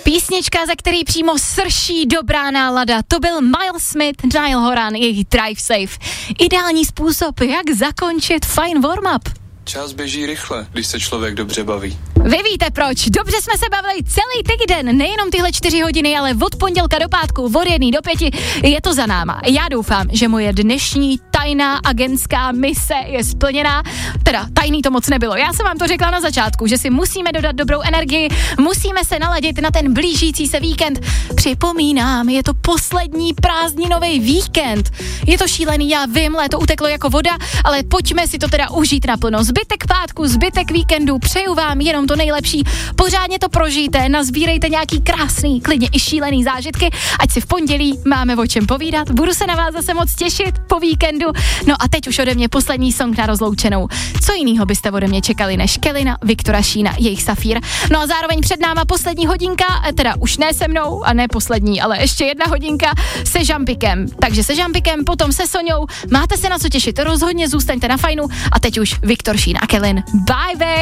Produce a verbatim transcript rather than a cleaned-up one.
Písnička, za který přímo srší dobrá nálada. To byl Miles Smith, Niall Horan, jejich Drive Safe. Ideální způsob, jak zakončit fajn warm-up. Čas běží rychle, když se člověk dobře baví. Vy víte proč, dobře jsme se bavili celý týden, nejenom tyhle čtyři hodiny, ale od pondělka do pátku, od jedné do pěti, je to za náma. Já doufám, že moje dnešní tajná agentská mise je splněná, teda tajný to moc nebylo, já jsem vám to řekla na začátku, že si musíme dodat dobrou energii, musíme se naladit na ten blížící se víkend. Připomínám, je to poslední prázdninový víkend, je to šílený, já vím, léto uteklo jako voda, ale pojďme si to teda užít naplno. Zbytek pátku, zbytek víkendu, přeju vám jenom to nejlepší, pořádně to prožijte, nazbírejte nějaký krásný, klidně i šílený zážitky, ať si v pondělí máme o čem povídat, budu se na vás zase moc těšit po víkendu, no a teď už ode mě poslední song na rozloučenou. Co jinýho byste ode mě čekali než Kellyna, Viktora Šína, jejich Safír, no a zároveň před náma poslední hodinka, teda už ne se mnou a ne poslední, ale ještě jedna hodinka se Žampikem, takže se Žampikem, potom se Soňou, máte se na co těšit, rozhodně zůstaňte na fajnu a teď už Viktor Šín a Kellyn, bye bye.